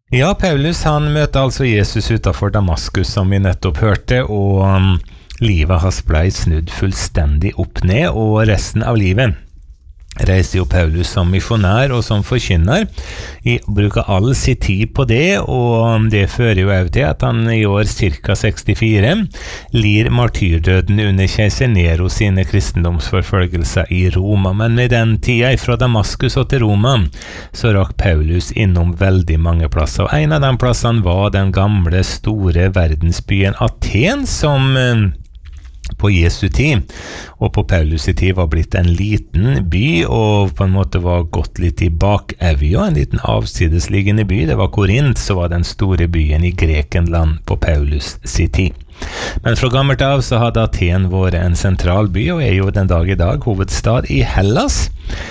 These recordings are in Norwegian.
Ja, Paulus han møter altså Jesus utenfor Damaskus, som vi nettopp hørte, og livet hans ble snudd fullstendig opp ned, og resten av livet reiser jo Paulus som misjonær og som forkynner. Bruker all sin tid på det, og det fører jo også til at han i år ca. 64 lir martyrdøden under keiser Nero sine kristendomsforfølgelser i Roma. Men med den tida fra Damaskus og til Roma så rakk Paulus innom veldig mange plasser, og en av de plassene var den gamle store verdensbyen Aten, som på Jesu tid og på Paulus tid var blitt en liten by, og på en måte var gått litt i bakevja, en liten avsidesliggende by. Det var Korint, så var den store byen i Grekenland på Paulus tid. Men fra gammelt av så hadde Aten vært en sentral by, og er jo den dag i dag hovedstad i Hellas.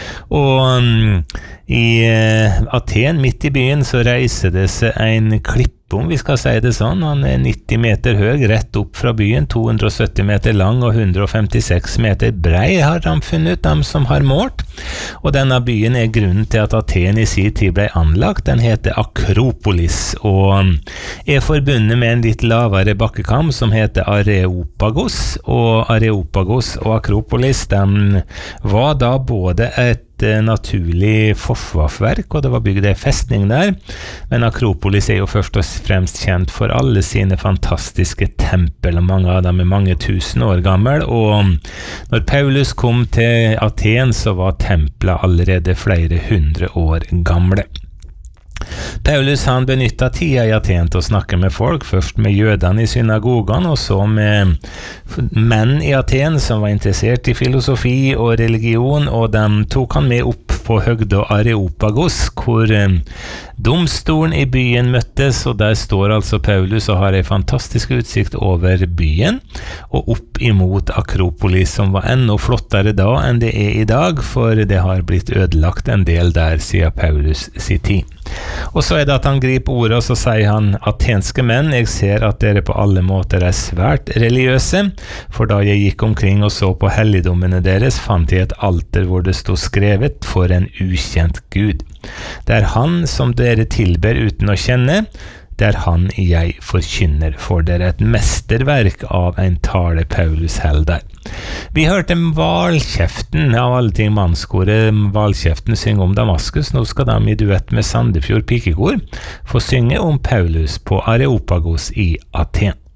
Og i Aten, midt i byen, så reiser det seg en klippe, om vi skal si det sånn. Han er 90 meter høy, rett opp fra byen, 270 meter lang og 156 meter brei, har de funnet ut, de som har målt. Og denne byen er grunnen til at Aten i sin tid ble anlagt. Den heter Akropolis, og er forbundet med en litt lavere bakkekam som heter Areopagos, og Areopagos og Akropolis, de var da både et naturlig forsvarsverk, og det var bygd en festning der, men Akropolis er jo først og fremst kjent for alle sine fantastiske tempel, og mange av dem er mange tusen år gammel, og når Paulus kom til Aten så var templet allerede flere hundre år gamle. Paulus han benyttet tida i Aten til å snakke med folk, først med jødene i synagogen, og så med menn i Aten som var interessert i filosofi og religion, og de tok han med opp på høgda Areopagos, hvor domstolen i byen møttes, og der står altså Paulus og har en fantastisk utsikt over byen, og opp imot Akropolis, som var enda flottere da enn det er i dag, for det har blitt ødelagt en del der, sier Paulus sin tid. Og så er det at han griper ordet, og så sier han: atenske menn, jeg ser at dere på alle måter er svært religiøse, for da jeg gikk omkring og så på helligdommene deres, fant jeg et alter hvor det stod skrevet: for en ukjent Gud. Det er han som dere tilber uten å kjenne, det er han jeg forkynner for dere. Et mesterverk av en tale Paulus held der. Vi hørte Hvalkjeften, av alle ting mannskoret Hvalkjeften synge om Damaskus. Nå skal de i duett med Sandefjord Pikekor få synge om Paulus på Areopagos i Aten.